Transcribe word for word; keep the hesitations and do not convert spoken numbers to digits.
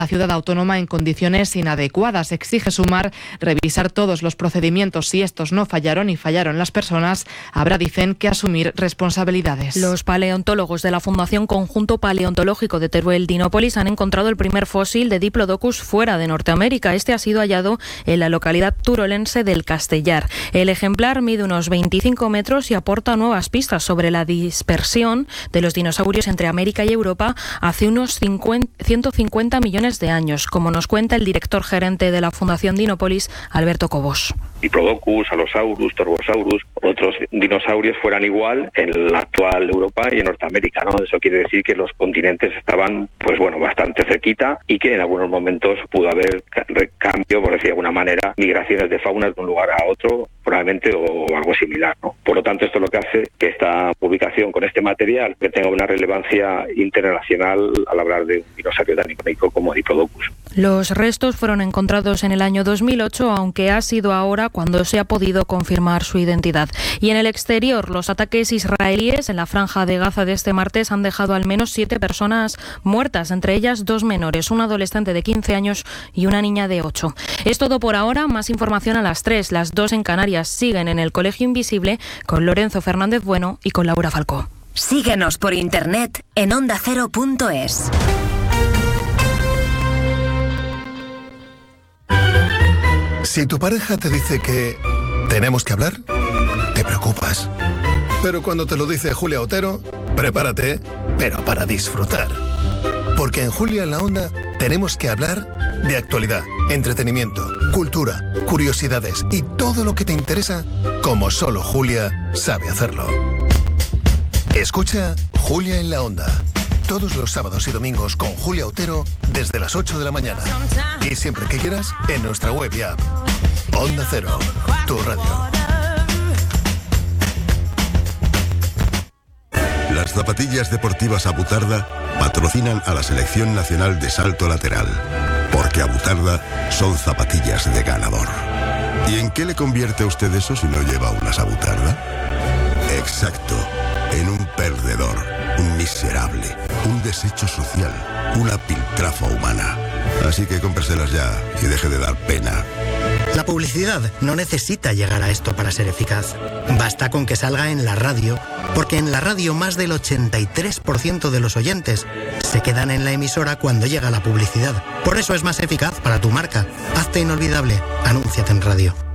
la ciudad autónoma en condiciones inadecuadas. Exige Sumar revisar todos los procedimientos. Si estos no fallaron y fallaron las personas, habrá, dicen, que asumir responsabilidades. Los paleontólogos de la Fundación Conjunto Paleontológico de Teruel-Dinópolis han encontrado el primer fósil de Diplodocus fuera de Norteamérica. Este ha sido hallado en la localidad turolense del Castellar. El ejemplar mide unos veinticinco metros y aporta nuevas pistas sobre la dispersión de los dinosaurios entre América y Europa hace unos ciento cincuenta millones de años, como nos cuenta el director gerente de la Fundación Dinópolis, Alberto Cobos. Diplodocus, Allosaurus, Torvosaurus, otros dinosaurios fueran igual en la actual Europa y en Norteamérica, ¿no? Eso quiere decir que los continentes estaban, pues bueno, bastante cerquita y que en algunos momentos pudo haber cambio, por decir de alguna manera, migraciones de faunas de un lugar a otro, probablemente, o algo similar, ¿no? Por lo tanto, esto es lo que hace que esta publicación con este material que tenga una relevancia internacional al hablar de un dinosaurio tan icónico como Diplodocus. Los restos fueron encontrados en el año dos mil ocho, aunque ha sido ahora cuando se ha podido confirmar su identidad. Y en el exterior, los ataques israelíes en la franja de Gaza de este martes han dejado al menos siete personas muertas, entre ellas dos menores, un adolescente de quince años y una niña de ocho. Es todo por ahora. Más información a las tres. Las dos en Canarias siguen en el Colegio Invisible con Lorenzo Fernández Bueno y con Laura Falcó. Síguenos por internet en onda cero punto es. Si tu pareja te dice que tenemos que hablar, te preocupas. Pero cuando te lo dice Julia Otero, prepárate, pero para disfrutar. Porque en Julia en la Onda tenemos que hablar de actualidad, entretenimiento, cultura, curiosidades y todo lo que te interesa, como solo Julia sabe hacerlo. Escucha Julia en la Onda. Todos los sábados y domingos con Julia Otero desde las ocho de la mañana. Y siempre que quieras en nuestra web y app. Onda Cero, tu radio. Las zapatillas deportivas Abutarda patrocinan a la Selección Nacional de Salto Lateral. Porque Abutarda son zapatillas de ganador. ¿Y en qué le convierte a usted eso si no lleva unas Abutarda? Exacto, en un perdedor, un miserable, un desecho social, una piltrafa humana. Así que cómpreselas ya y deje de dar pena. La publicidad no necesita llegar a esto para ser eficaz. Basta con que salga en la radio, porque en la radio más del ochenta y tres por ciento de los oyentes se quedan en la emisora cuando llega la publicidad. Por eso es más eficaz para tu marca. Hazte inolvidable. Anúnciate en radio.